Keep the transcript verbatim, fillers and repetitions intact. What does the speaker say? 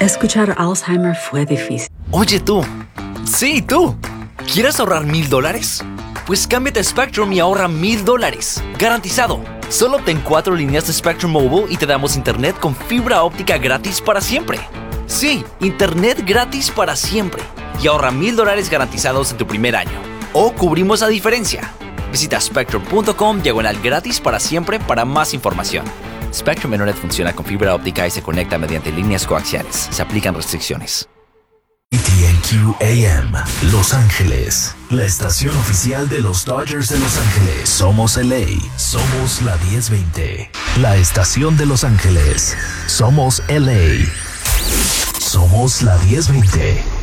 Escuchar Alzheimer fue difícil. Oye tú, sí tú, ¿quieres ahorrar mil dólares? Pues cámbiate a Spectrum y ahorra mil dólares, garantizado. Solo obtén cuatro líneas de Spectrum Mobile y te damos internet con fibra óptica gratis para siempre. Sí, internet gratis para siempre. Y ahorra mil dólares garantizados en tu primer año. O cubrimos la diferencia. Visita spectrum.com diagonal gratis para siempre para más información. Spectrum Internet funciona con fibra óptica y se conecta mediante líneas coaxiales. Se aplican restricciones. A T and Q A M, Los Ángeles, la estación oficial de los Dodgers de Los Ángeles. Somos L A, somos la diez veinte. La estación de Los Ángeles, somos L A, somos la diez veinte.